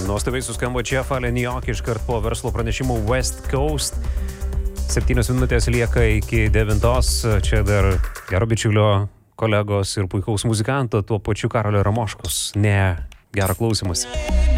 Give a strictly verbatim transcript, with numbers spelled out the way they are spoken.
Nuostabiai suskambo čia Fallen Yok iškart po verslo pranešimų West Coast. Septynios minutės lieka iki devintos. Čia dar gero bičiulio, kolegos ir puikaus muzikanto, tuo pačiu Karolio Ramoškos. Ne, gero klausymas.